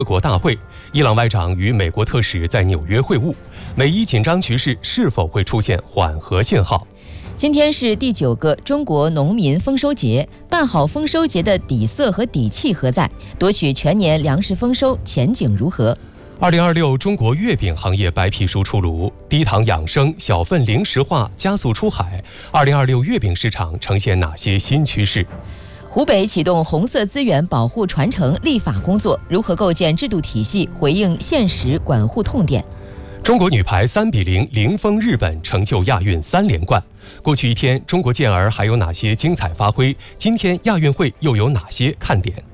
各国大会，伊朗外长与美国特使在纽约会晤，美伊紧张局势是否会出现缓和信号？ 今天是第9个中国农民丰收节，办好丰收节的底色和底气何在？夺取全年粮食丰收前景如何 ？2026中国月饼行业白皮书出炉，低糖养生、小份零食化加速出海。2026月饼市场呈现哪些新趋势？ 湖北启动红色资源保护传承立法工作，如何构建制度体系，回应现实管护痛点？ 中国女排3比0零封日本，成就亚运3连冠。过去一天，中国健儿还有哪些精彩发挥？今天亚运会又有哪些看点？